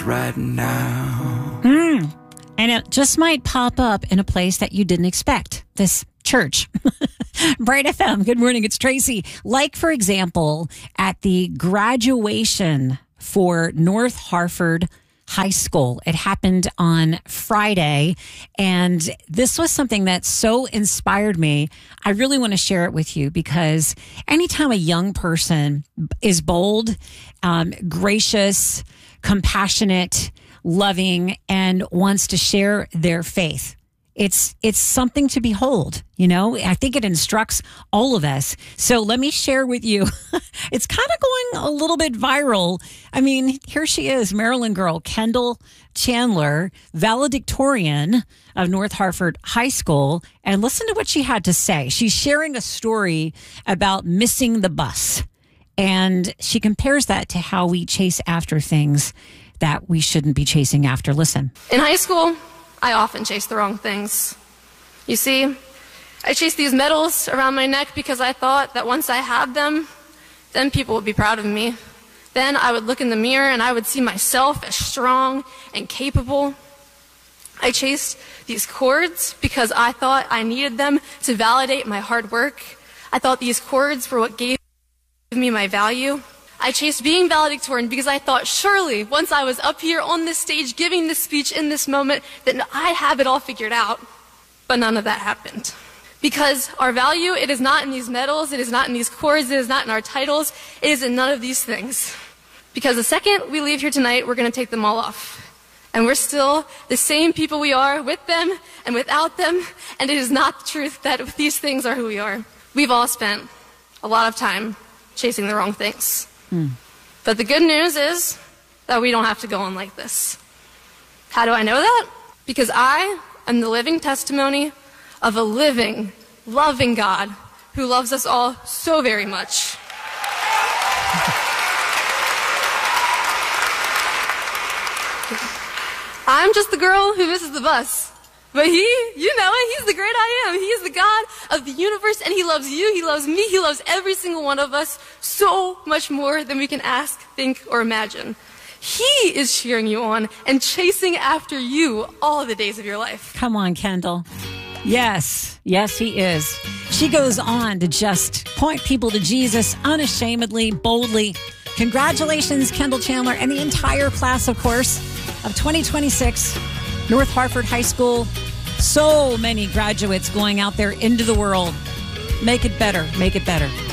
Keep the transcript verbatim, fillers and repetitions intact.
right now. Hmm. And it just might pop up in a place that you didn't expect. This church. Bright F M. Good morning. It's Tracy. Like, for example, at the graduation for North Harford High School. It happened on Friday, and this was something that so inspired me. I really want to share it with you because anytime a young person is bold, um, gracious, compassionate, loving, and wants to share their faith, It's it's something to behold, you know. I think it instructs all of us. So let me share with you. It's kind of going a little bit viral. I mean, here she is, Maryland girl, Kendall Chandler, valedictorian of North Harford High School. And listen to what she had to say. She's sharing a story about missing the bus. And she compares that to how we chase after things that we shouldn't be chasing after. Listen. In high school, I often chase the wrong things. You see, I chased these medals around my neck because I thought that once I had them, then people would be proud of me. Then I would look in the mirror and I would see myself as strong and capable. I chased these cords because I thought I needed them to validate my hard work. I thought these cords were what gave me my value. I chased being valedictorian because I thought surely once I was up here on this stage giving this speech in this moment that I have it all figured out. But none of that happened. Because our value, it is not in these medals, it is not in these cords, it is not in our titles, it is in none of these things. Because the second we leave here tonight, we're going to take them all off. And we're still the same people we are with them and without them, and it is not the truth that these things are who we are. We've all spent a lot of time chasing the wrong things. Mm. But the good news is that we don't have to go on like this. How do I know that? Because I am the living testimony of a living, loving God who loves us all so very much. I'm just the girl who misses the bus. But he, you know it, he's the great I am. He is the God of the universe, and he loves you, he loves me, he loves every single one of us so much more than we can ask, think, or imagine. He is cheering you on and chasing after you all the days of your life. Come on, Kendall. Yes, yes, he is. She goes on to just point people to Jesus unashamedly, boldly. Congratulations, Kendall Chandler, and the entire class, of course, of twenty twenty-six. North Harford High School. So many graduates going out there into the world. Make it better. Make it better.